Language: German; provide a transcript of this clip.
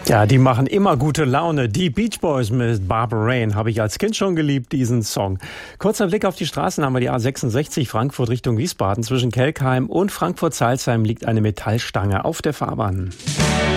Ja, die machen immer gute Laune. Die Beach Boys mit Barbara Rain habe ich als Kind schon geliebt, diesen Song. Kurzer Blick auf die Straßen haben wir die A66 Frankfurt Richtung Wiesbaden. Zwischen Kelkheim und Frankfurt-Salzheim liegt eine Metallstange auf der Fahrbahn.